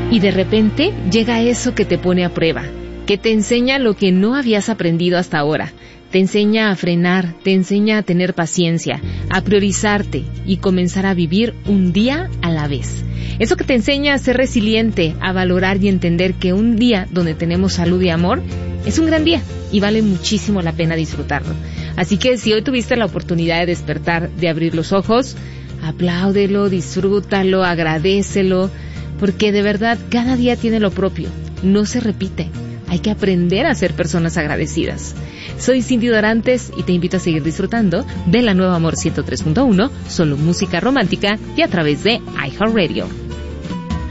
Y de repente llega eso que te pone a prueba, que te enseña lo que no habías aprendido hasta ahora. Te enseña a frenar, te enseña a tener paciencia, a priorizarte y comenzar a vivir un día a la vez. Eso que te enseña a ser resiliente, a valorar y entender que un día donde tenemos salud y amor es un gran día y vale muchísimo la pena disfrutarlo. Así que si hoy tuviste la oportunidad de despertar, de abrir los ojos, apláudelo, disfrútalo, agradécelo, porque de verdad cada día tiene lo propio, no se repite. Hay que aprender a ser personas agradecidas. Soy Cindy Dorantes y te invito a seguir disfrutando de la Nueva Amor 103.1, solo música romántica y a través de iHeartRadio.